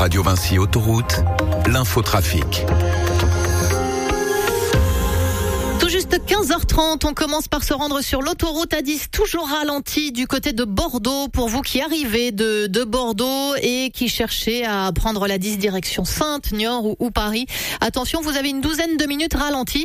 Radio Vinci Autoroute, l'infotrafic. Tout juste 15h30, on commence par se rendre sur l'autoroute A10, toujours ralenti du côté de Bordeaux. Pour vous qui arrivez de Bordeaux et qui cherchez à prendre la 10 direction Saintes, Niort ou Paris, attention, vous avez une douzaine de minutes ralenti.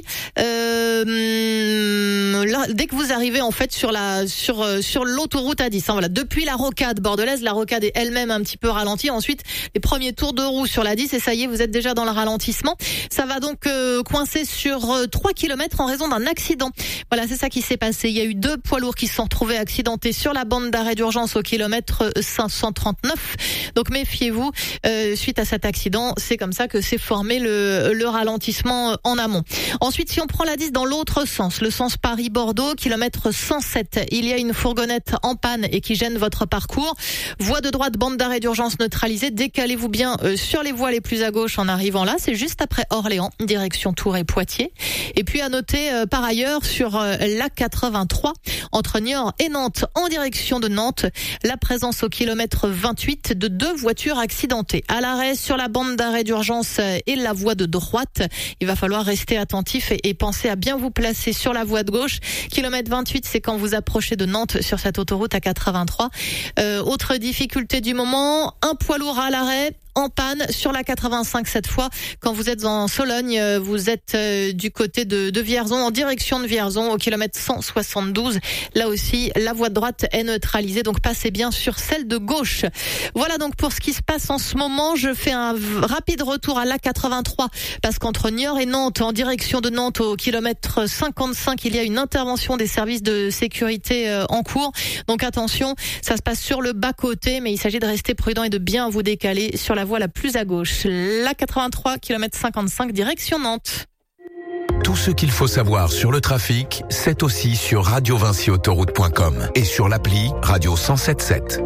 Dès que vous arrivez en fait sur l'autoroute A10, voilà, depuis la rocade bordelaise, la rocade est elle-même un petit peu ralentie. Ensuite, les premiers tours de roue sur la 10 et ça y est, vous êtes déjà dans le ralentissement. Ça va donc coincer sur 3 km en raison d'un accident. Voilà, c'est ça qui s'est passé. Il y a eu 2 poids lourds qui se sont retrouvés accidentés sur la bande d'arrêt d'urgence au kilomètre 539. Donc méfiez-vous, suite à cet accident, c'est comme ça que s'est formé le ralentissement en amont. Ensuite, si on prend la 10 dans l'autre sens, le sens Paris-Bordeaux, kilomètre 107, il y a une fourgonnette en panne et qui gêne votre parcours. Voie de droite, bande d'arrêt d'urgence neutralisée. Décalez-vous bien sur les voies les plus à gauche en arrivant là. C'est juste après Orléans, direction Tours et Poitiers. Et puis à noter par ailleurs sur l'A83 entre Niort et Nantes en direction de Nantes, la présence au kilomètre 28 de 2 voitures accidentées. À l'arrêt sur la bande d'arrêt d'urgence et la voie de droite, il va falloir rester attentif et penser à bien vous placer sur la voie de gauche. Kilomètre 28, c'est quand vous approchez de Nantes sur cette autoroute A83. Autre difficulté du moment, un poids lourd à l'arrêt, en panne sur la 85 cette fois. Quand vous êtes en Sologne, vous êtes du côté de Vierzon, en direction de Vierzon, au kilomètre 172. Là aussi, la voie de droite est neutralisée, donc passez bien sur celle de gauche. Voilà donc pour ce qui se passe en ce moment. Je fais un rapide retour à l'A83 parce qu'entre Niort et Nantes, en direction de Nantes, au kilomètre 55, il y a une intervention des services de sécurité en cours. Donc attention, ça se passe sur le bas-côté, mais il s'agit de rester prudent et de bien vous décaler sur la voie la plus à gauche. La 83, kilomètre 55, direction Nantes. Tout ce qu'il faut savoir sur le trafic, c'est aussi sur radiovinciautoroute.com et sur l'appli Radio 107.7.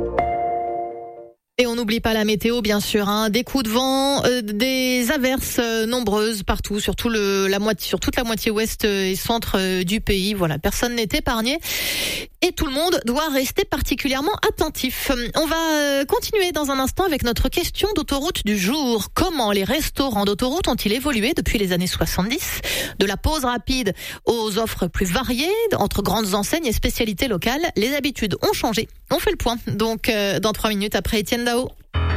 Et on n'oublie pas la météo, bien sûr, des coups de vent, des averses nombreuses partout, sur toute la moitié ouest et centre du pays. Voilà, personne n'est épargné. Et tout le monde doit rester particulièrement attentif. On va continuer dans un instant avec notre question d'autoroute du jour. Comment les restaurants d'autoroute ont-ils évolué depuis les années 70 ? De la pause rapide aux offres plus variées, entre grandes enseignes et spécialités locales, les habitudes ont changé. On fait le point, donc dans 3 minutes après Étienne Dao.